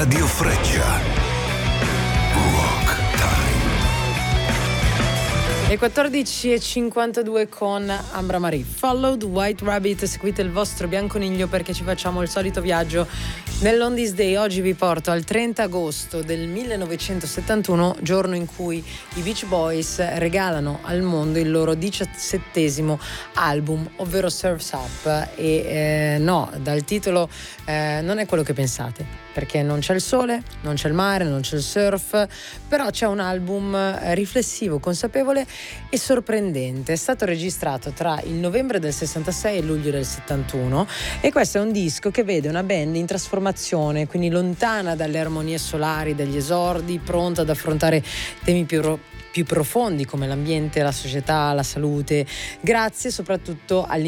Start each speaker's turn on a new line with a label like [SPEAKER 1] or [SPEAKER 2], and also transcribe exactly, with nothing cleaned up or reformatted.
[SPEAKER 1] Radio Freccia. Rock Time.
[SPEAKER 2] Le quattordici e cinquantadue con Ambra Marie. Followed White Rabbit, seguite il vostro bianconiglio perché ci facciamo il solito viaggio nell'On This Day. Oggi vi porto al trenta agosto del millenovecentosettantuno, giorno in cui i Beach Boys regalano al mondo il loro diciassettesimo album, ovvero Surf's Up. E eh, no, dal titolo eh, non è quello che pensate, perché non c'è il sole, non c'è il mare, non c'è il surf, però c'è un album riflessivo, consapevole e sorprendente. È stato registrato tra il novembre del sessantasei e il luglio del settantuno e questo è un disco che vede una band in trasformazione, quindi lontana dalle armonie solari degli esordi, pronta ad affrontare temi più ro- più profondi come l'ambiente, la società, la salute, grazie soprattutto